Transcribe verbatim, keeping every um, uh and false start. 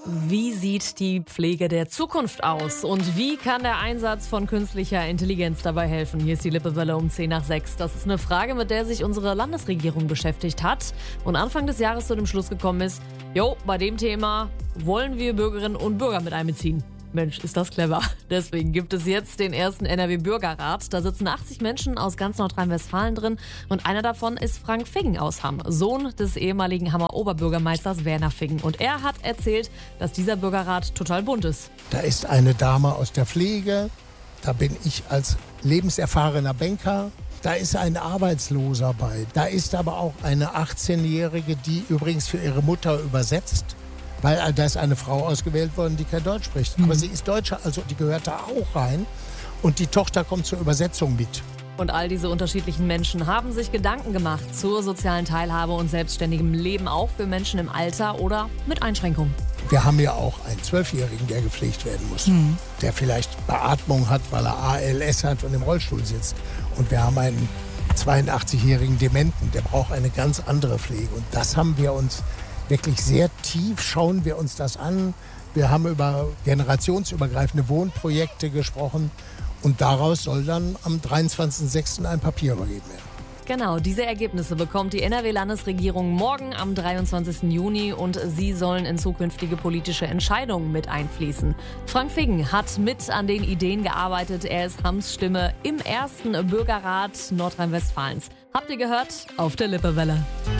Wie sieht die Pflege der Zukunft aus? Und wie kann der Einsatz von künstlicher Intelligenz dabei helfen? Hier ist die Lippewelle um zehn nach sechs. Das ist eine Frage, mit der sich unsere Landesregierung beschäftigt hat und Anfang des Jahres zu dem Schluss gekommen ist, jo, bei dem Thema wollen wir Bürgerinnen und Bürger mit einbeziehen. Mensch, ist das clever. Deswegen gibt es jetzt den ersten N R W-Bürgerrat. Da sitzen achtzig Menschen aus ganz Nordrhein-Westfalen drin und einer davon ist Frank Figgen aus Hamm, Sohn des ehemaligen Hammer Oberbürgermeisters Werner Figgen. Und er hat erzählt, dass dieser Bürgerrat total bunt ist. Da ist eine Dame aus der Pflege, da bin ich als lebenserfahrener Banker. Da ist ein Arbeitsloser bei. Da ist aber auch eine achtzehnjährige, die übrigens für ihre Mutter übersetzt. Weil da ist eine Frau ausgewählt worden, die kein Deutsch spricht. Mhm. Aber sie ist Deutsche, also die gehört da auch rein. Und die Tochter kommt zur Übersetzung mit. Und all diese unterschiedlichen Menschen haben sich Gedanken gemacht zur sozialen Teilhabe und selbstständigem Leben, auch für Menschen im Alter oder mit Einschränkungen. Wir haben ja auch einen Zwölfjährigen, der gepflegt werden muss. Mhm. Der vielleicht Beatmung hat, weil er A L S hat und im Rollstuhl sitzt. Und wir haben einen zweiundachtzigjährigen Dementen, der braucht eine ganz andere Pflege. Und das haben wir uns wirklich sehr tief, schauen wir uns das an. Wir haben über generationsübergreifende Wohnprojekte gesprochen und daraus soll dann am dreiundzwanzigsten sechsten ein Papier übergeben werden. Genau, diese Ergebnisse bekommt die N R W-Landesregierung morgen am dreiundzwanzigsten Juni und sie sollen in zukünftige politische Entscheidungen mit einfließen. Frank Figgen hat mit an den Ideen gearbeitet. Er ist Hamms Stimme im ersten Bürgerrat Nordrhein-Westfalens. Habt ihr gehört? Auf der Lippewelle.